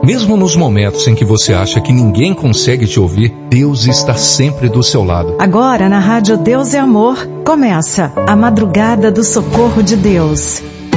Mesmo nos momentos em que você acha que ninguém consegue te ouvir, Deus está sempre do seu lado. Agora na Rádio Deus é Amor, começa a Madrugada do Socorro de Deus.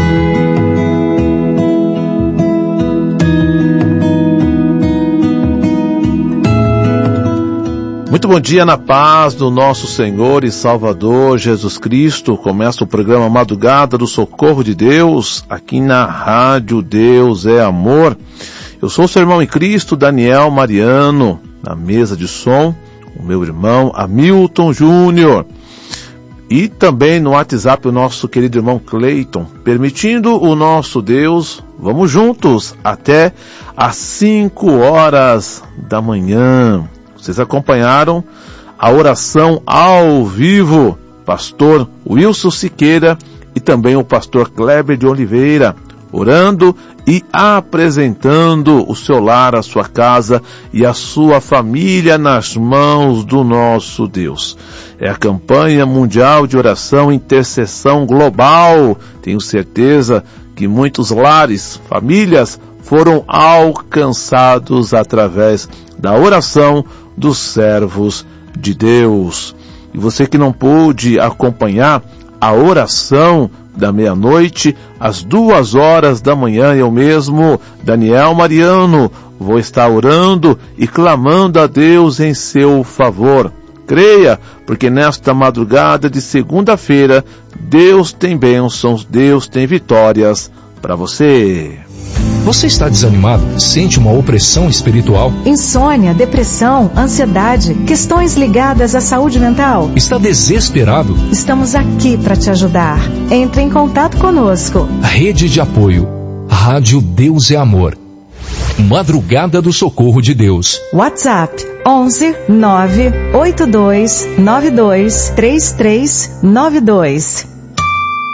Muito bom dia na paz do nosso Senhor e Salvador Jesus Cristo. Começa o programa Madrugada do Socorro de Deus, aqui na Rádio Deus é Amor. Eu sou o seu irmão em Cristo, Daniel Mariano, na mesa de som, o meu irmão Hamilton Júnior. E também no WhatsApp o nosso querido irmão Cleiton. Permitindo o nosso Deus, vamos juntos até às 5 horas da manhã. Vocês acompanharam a oração ao vivo, pastor Wilson Siqueira e também o pastor Kleber de Oliveira, orando e apresentando o seu lar, a sua casa e a sua família nas mãos do nosso Deus. É a campanha mundial de oração e intercessão global. Tenho certeza que muitos lares, famílias foram alcançados através da oração dos servos de Deus. E você que não pôde acompanhar a oração da meia-noite, às 2 horas da manhã, eu mesmo, Daniel Mariano, vou estar orando e clamando a Deus em seu favor. Creia, porque nesta madrugada de segunda-feira, Deus tem bênçãos, Deus tem vitórias para você. Você está desanimado? Sente uma opressão espiritual? Insônia, depressão, ansiedade, questões ligadas à saúde mental? Está desesperado? Estamos aqui para te ajudar. Entre em contato conosco. Rede de apoio. Rádio Deus é Amor. Madrugada do Socorro de Deus. WhatsApp 11 982 92 3392.